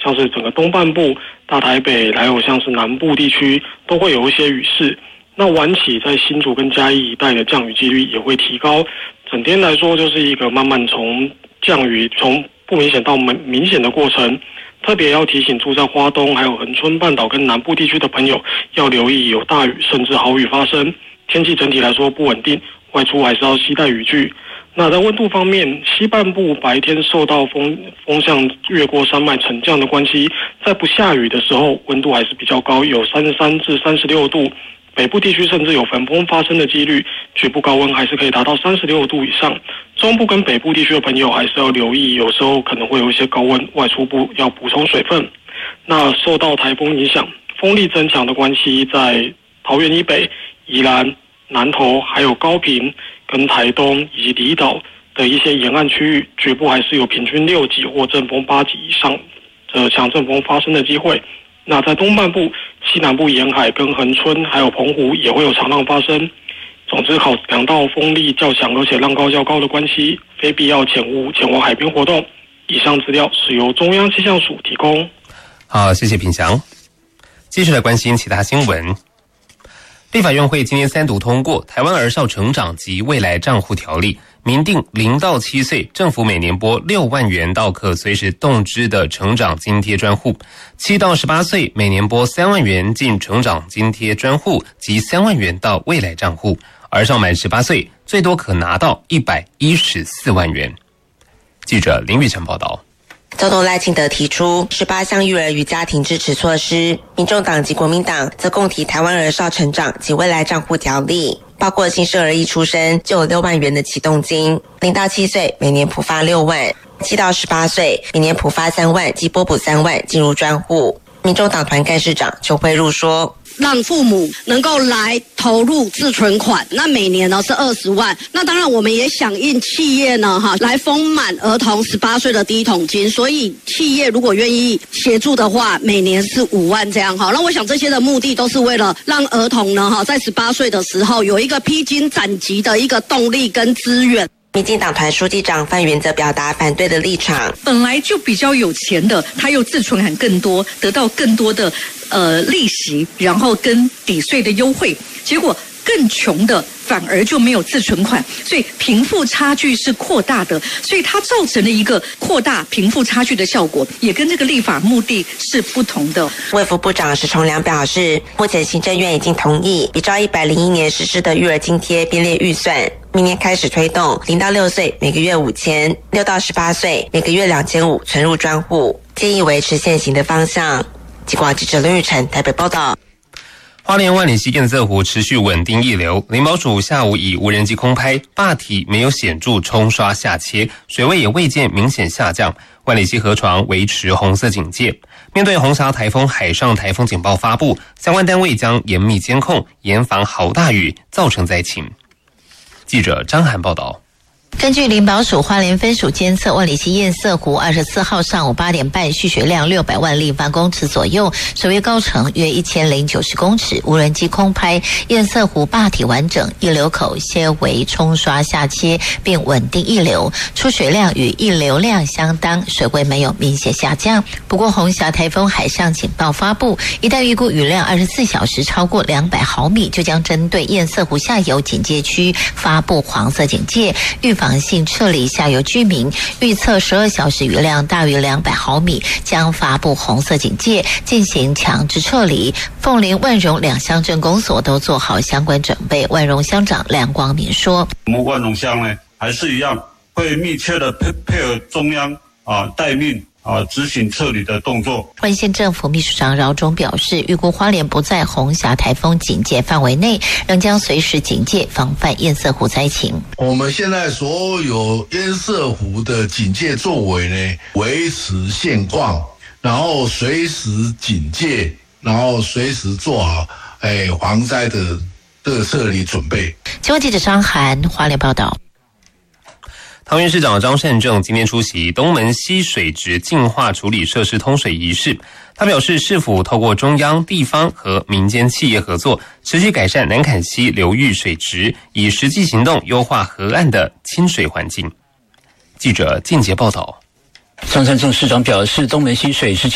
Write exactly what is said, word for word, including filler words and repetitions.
像是整个东半部、大台北，还有像是南部地区都会有一些雨势。那晚起在新竹跟嘉义一带的降雨几率也会提高。整天来说，就是一个慢慢从降雨从不明显到明显的过程。特别要提醒住在花东还有恒春半岛跟南部地区的朋友，要留意有大雨甚至豪雨发生。天气整体来说不稳定，外出还是要携带雨具。那在温度方面，西半部白天受到风风向越过山脉沉降的关系，在不下雨的时候温度还是比较高，有三十三至三十六度。北部地区甚至有焚风发生的几率，局部高温还是可以达到三十六度以上。中部跟北部地区的朋友还是要留意，有时候可能会有一些高温，外出部要补充水分。那受到台风影响，风力增强的关系，在桃园以北、宜兰、南投还有高屏跟台东以及离岛的一些沿岸区域，局部还是有平均六级或阵风八级以上的强阵风发生的机会。那在东半部、西南部沿海跟恒春还有澎湖也会有长浪发生。总之，考量到风力较强而且浪高较高的关系，非必要前勿前往海边活动。以上资料是由中央气象署提供。 好，谢谢品祥。继续来关心其他新闻。立法院会今天三读通过《台湾儿少成长及未来账户条例》，明定零到七岁政府每年拨六万元到可随时动支的成长津贴专户，七到十八岁每年拨三万元进成长津贴专户及三万元到未来账户，儿少满十八岁最多可拿到一百一十四万元。记者林玉成报道。 总统赖清德提出十八项育儿与家庭支持措施，民众党及国民党则共提台湾儿少成长及未来账户条例，包括新生儿一出生就有六万元的启动金，零到七岁每年普发六万，七到十八岁每年普发三万及拨补三万进入专户。民众党团干事长邱慧茹说， 让父母能够来投入自存款，那每年呢是二十万。那当然我们也响应企业呢哈来丰满儿童十八岁的第一桶金，所以企业如果愿意协助的话，每年是五万这样哈。那我想这些的目的都是为了让儿童呢哈在十八岁的时候有一个披荆斩棘的一个动力跟资源。 民进党团书记长范云则表达反对的立场， 本来就比较有钱的，他又自存款更多，得到更多的呃利息，然后跟抵税的优惠，结果更穷的反而就没有自存款，所以贫富差距是扩大的，所以它造成了一个扩大贫富差距的效果，也跟这个立法目的是不同的。 卫福部长石崇良表示，目前行政院已经同意比照一百零一年实施的育儿津贴编列预算，明年开始推动零到六岁每个月五千，六到十八岁每个月两千五存入专户，建议维持现行的方向。记广记者林玉成台北报道。 花莲万里溪堰塞湖持续稳定溢流，林保署下午以无人机空拍，坝体没有显著冲刷下切，水位也未见明显下降，万里溪河床维持红色警戒。面对红霞台风海上台风警报发布，相关单位将严密监控，严防豪大雨造成灾情。记者张涵报道。 根据林保署花莲分署监测，万里溪堰塞湖二十四号上午八点半蓄水量六百万立方公尺左右，水位高程约一千零九十公尺。无人机空拍堰塞湖坝体完整，溢流口些微冲刷下切，并稳定溢流，出水量与溢流量相当，水位没有明显下降。不过红霞台风海上警报发布，一旦预估雨量二十四小时超过两百毫米，就将针对堰塞湖下游警戒区发布黄色警戒，预防性撤离下游居民，预测十二小时雨量大于两百毫米，将发布红色警戒，进行强制撤离。凤林、万荣两乡镇公所都做好相关准备。万荣乡长梁光敏说：“ 我们万荣乡呢，还是一样会密切的配配合中央啊待命。”啊，执行撤离的动作。 万县政府秘书长饶忠表示，预估花莲不在红霞台风警戒范围内，仍将随时警戒，防范堰塞湖灾情。 我们现在所有堰塞湖的警戒作为呢，维持现况，然后随时警戒，然后随时做好哎防灾的的撤离准备。 新闻记者张涵花莲报道。 桃园市长张善政今天出席东门溪水质净化处理设施通水仪式，他表示，市府透过中央、地方和民间企业合作，持续改善南崁溪流域水质，以实际行动优化河岸的亲水环境。记者靳杰报道。 张善政市长表示，东门溪水是